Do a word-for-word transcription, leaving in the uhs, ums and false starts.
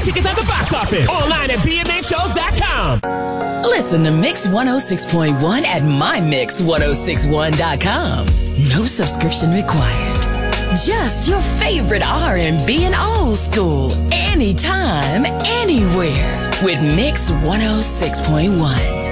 tickets at the box office. Online at B M A shows dot com. Listen to Mix one oh six point one at my mix ten sixty-one dot com. No subscription required. Just your favorite R and B and old school. Anytime, anywhere. With Mix one oh six point one.